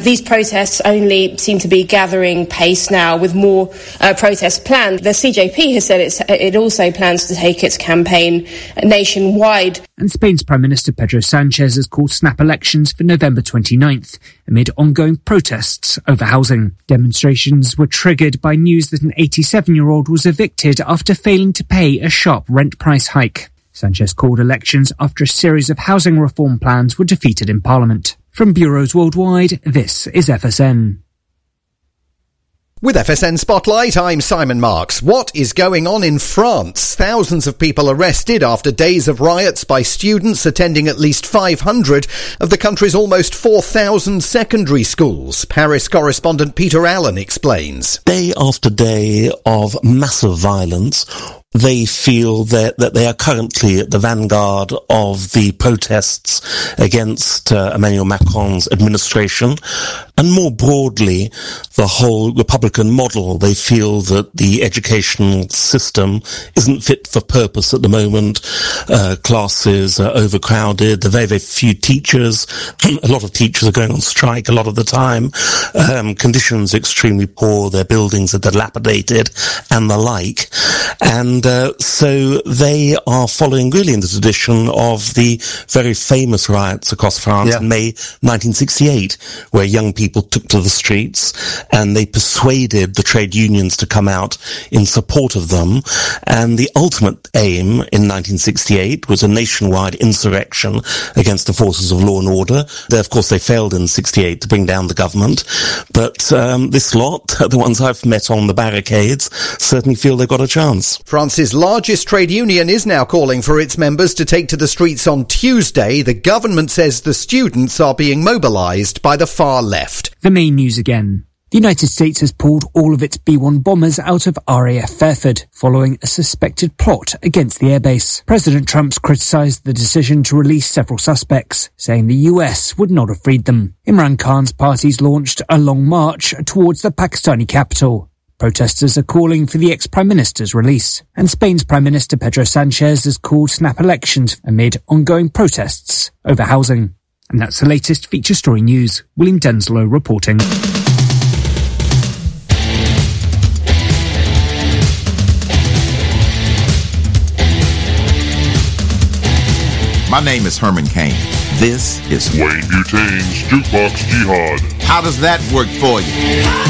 These protests only seem to be gathering pace now, with more protests planned. The CJP has said it also plans to take its campaign nationwide. And Spain's Prime Minister Pedro Sanchez has called snap elections for November 29th amid ongoing protests over housing. Demonstrations were triggered by news that an 87-year-old was evicted after failing to pay a sharp rent price hike. Sanchez called elections after a series of housing reform plans were defeated in Parliament. From bureaus worldwide, this is FSN. With FSN Spotlight, I'm Simon Marks. What is going on in France? Thousands of people arrested after days of riots by students attending at least 500 of the country's almost 4,000 secondary schools. Paris correspondent Peter Allen explains. Day after day of massive violence, they feel that they are currently at the vanguard of the protests against Emmanuel Macron's administration, and more broadly, the whole Republican model. They feel that the educational system isn't fit for purpose at the moment. Classes are overcrowded. There are very, very few teachers. A lot of teachers are going on strike a lot of the time. Conditions are extremely poor. Their buildings are dilapidated and the like. And so they are following really in the tradition of the very famous riots across France in May 1968, where young people took to the streets and they persuaded the trade unions to come out in support of them. And the ultimate aim in 1968 was a nationwide insurrection against the forces of law and order. Of course, they failed in 68 to bring down the government. But this lot, the ones I've met on the barricades, certainly feel they've got a chance. France's largest trade union is now calling for its members to take to the streets on Tuesday. The government says the students are being mobilised by the far left. The main news again. The United States has pulled all of its B-1 bombers out of RAF Fairford following a suspected plot against the airbase. President Trump's criticised the decision to release several suspects, saying the US would not have freed them. Imran Khan's party's launched a long march towards the Pakistani capital. Protesters are calling for the ex-Prime Minister's release. And Spain's Prime Minister Pedro Sanchez has called snap elections amid ongoing protests over housing. And that's the latest feature story news. William Denslow reporting. My name is Herman Cain. This is Wayne Butane's Jukebox Jihad. How does that work for you?